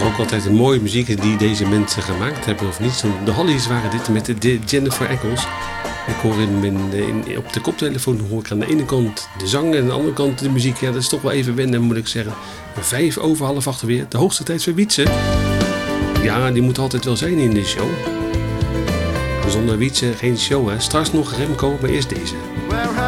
ook altijd een mooie muziek die deze mensen gemaakt hebben, of niet? De Hollies waren dit met de Jennifer Eccles. Ik hoor op de koptelefoon hoor ik aan de ene kant de zang en aan de andere kant de muziek. Ja, dat is toch wel even wennen, moet ik zeggen. 7:05 weer, de hoogste tijd voor Wietse. Ja, die moet altijd wel zijn in de show. Zonder Wietse geen show, hè. Straks nog Remco, maar eerst deze.